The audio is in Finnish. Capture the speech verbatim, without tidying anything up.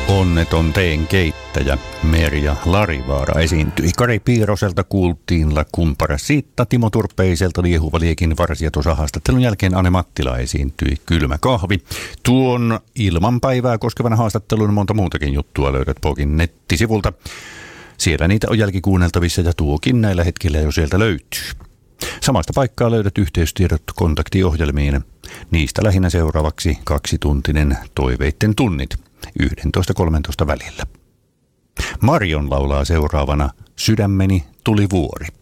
Onneton teen keittäjä Merja Larivaara esiintyi. Kari Piiroselta kuultiin La Comparasita, Timo Turpeiselta Liehuva Liekin varsia. Tuossa haastattelun jälkeen Anne Mattila esiintyi Kylmä kahvi. Tuon ilmanpäivää koskevan haastattelun monta muutakin juttua löydät Pogin nettisivulta. Siellä niitä on jälkikuunneltavissa ja tuokin näillä hetkillä jo sieltä löytyy. Samasta paikkaa löydät yhteystiedot kontaktiohjelmiin. Niistä lähinnä seuraavaksi kaksituntinen Toiveitten tunnit yksitoista kolmetoista välillä. Marion laulaa seuraavana Sydämeni tuli vuori.